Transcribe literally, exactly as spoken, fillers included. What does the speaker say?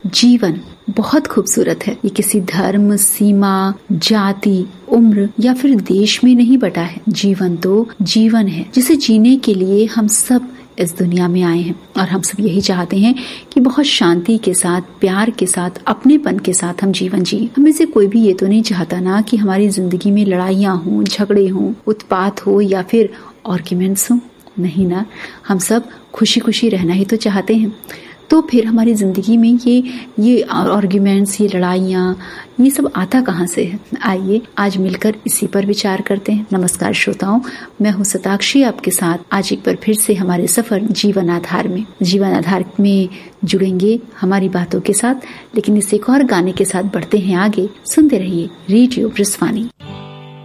जीवन बहुत खूबसूरत है। ये किसी धर्म, सीमा, जाति, उम्र या फिर देश में नहीं बटा है। जीवन तो जीवन है जिसे जीने के लिए हम सब इस दुनिया में आए हैं और हम सब यही चाहते हैं कि बहुत शांति के साथ, प्यार के साथ, अपनेपन के साथ हम जीवन जिए। हमें से कोई भी ये तो नहीं चाहता ना कि हमारी जिंदगी में लड़ाइयाँ हों, झगड़े हों, उत्पात हो या फिर आर्ग्यूमेंट्स हो। नहीं ना, हम सब खुशी खुशी रहना ही तो चाहते हैं। तो फिर हमारी जिंदगी में ये ये आर्ग्यूमेंट्स, ये लड़ाइयाँ, ये सब आता कहाँ से है? आइए आज मिलकर इसी पर विचार करते हैं। नमस्कार श्रोताओं, मैं हूँ शताक्षी आपके साथ आज एक बार फिर से हमारे सफर जीवन आधार में। जीवन आधार में जुड़ेंगे हमारी बातों के साथ, लेकिन इस एक और गाने के साथ बढ़ते हैं आगे। सुनते रहिए रेडियो ब्रिजवानी।